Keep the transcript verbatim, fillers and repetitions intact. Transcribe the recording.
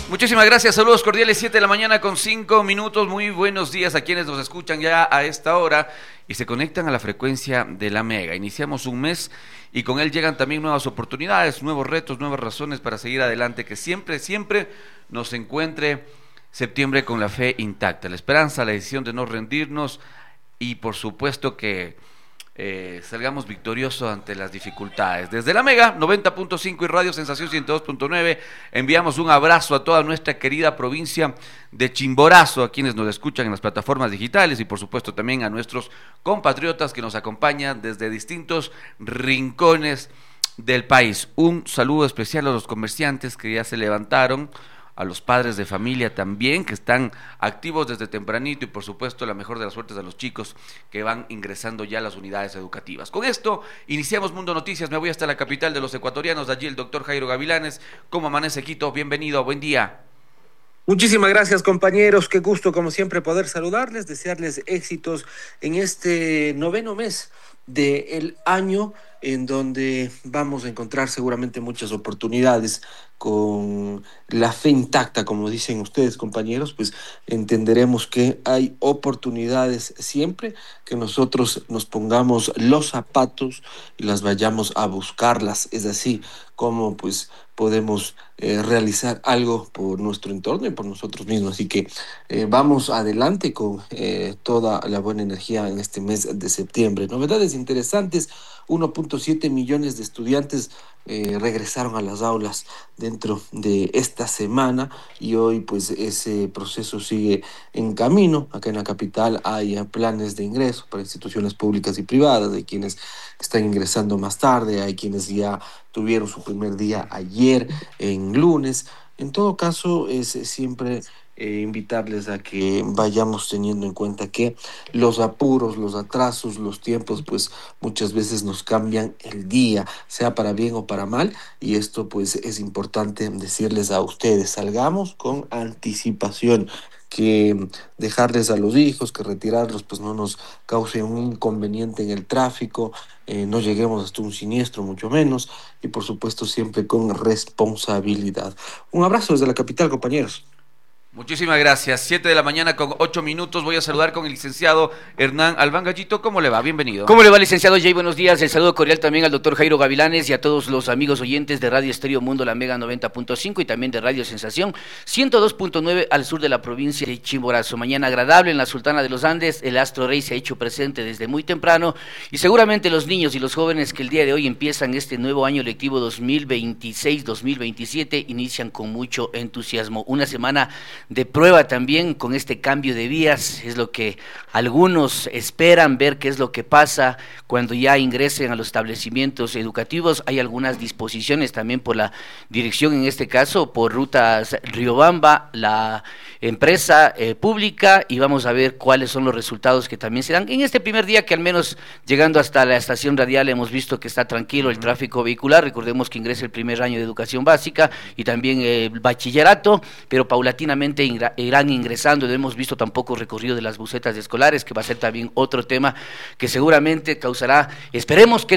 Muchísimas gracias, saludos cordiales, siete de la mañana con cinco minutos, muy buenos días a quienes nos escuchan ya a esta hora y se conectan a la frecuencia de la Mega. Iniciamos un mes y con él llegan también nuevas oportunidades, nuevos retos, nuevas razones para seguir adelante, que siempre, siempre nos encuentre septiembre con la fe intacta, la esperanza, la decisión de no rendirnos y por supuesto que Eh, salgamos victoriosos ante las dificultades. Desde la Mega noventa punto cinco y Radio Sensación ciento dos punto nueve enviamos un abrazo a toda nuestra querida provincia de Chimborazo, a quienes nos escuchan en las plataformas digitales y por supuesto también a nuestros compatriotas que nos acompañan desde distintos rincones del país. Un saludo especial a los comerciantes que ya se levantaron, a los padres de familia también, que están activos desde tempranito, y por supuesto la mejor de las suertes a los chicos que van ingresando ya a las unidades educativas. Con esto iniciamos Mundo Noticias, me voy hasta la capital de los ecuatorianos, allí el doctor Jairo Gavilanes. ¿Cómo amanece Quito? Bienvenido, buen día. Muchísimas gracias, compañeros, qué gusto como siempre poder saludarles, desearles éxitos en este noveno mes del año, en donde vamos a encontrar seguramente muchas oportunidades. Con la fe intacta, como dicen ustedes, compañeros, pues entenderemos que hay oportunidades siempre que nosotros nos pongamos los zapatos y las vayamos a buscarlas. Es así como pues podemos eh, realizar algo por nuestro entorno y por nosotros mismos. Así que eh, vamos adelante con eh, toda la buena energía en este mes de septiembre. Novedades interesantes: uno punto siete millones de estudiantes eh, regresaron a las aulas dentro de esta semana y hoy pues ese proceso sigue en camino. Acá en la capital hay planes de ingreso para instituciones públicas y privadas, hay quienes están ingresando más tarde, hay quienes ya tuvieron su primer día ayer en lunes. En todo caso es siempre Eh, invitarles a que vayamos teniendo en cuenta que los apuros, los atrasos, los tiempos, pues muchas veces nos cambian el día, sea para bien o para mal, y esto pues es importante decirles a ustedes: salgamos con anticipación, que dejarles a los hijos, que retirarlos pues no nos cause un inconveniente en el tráfico, eh, no lleguemos hasta un siniestro, mucho menos, y por supuesto siempre con responsabilidad. Un abrazo desde la capital, compañeros. Muchísimas gracias, siete de la mañana con ocho minutos, voy a saludar con el licenciado Hernán Albán Gallito. ¿Cómo le va? Bienvenido. ¿Cómo le va, licenciado Jay? Buenos días, el saludo cordial también al doctor Jairo Gavilanes y a todos los amigos oyentes de Radio Estéreo Mundo La Mega noventa punto cinco y también de Radio Sensación ciento dos punto nueve al sur de la provincia de Chimborazo. Mañana agradable en la Sultana de los Andes, el Astro Rey se ha hecho presente desde muy temprano y seguramente los niños y los jóvenes que el día de hoy empiezan este nuevo año lectivo dos mil veintiséis dos mil veintisiete inician con mucho entusiasmo. Una semana de prueba también con este cambio de vías, es lo que algunos esperan ver qué es lo que pasa cuando ya ingresen a los establecimientos educativos. Hay algunas disposiciones también por la dirección, en este caso por Rutas Riobamba, la empresa eh, pública, y vamos a ver cuáles son los resultados que también se dan en este primer día, que al menos llegando hasta la estación radial hemos visto que está tranquilo el tráfico vehicular. Recordemos que ingresa el primer año de educación básica y también el eh, bachillerato, pero paulatinamente ingra- irán ingresando. No hemos visto tampoco recorrido de las busetas escolares, que va a ser también otro tema que seguramente causará, esperemos que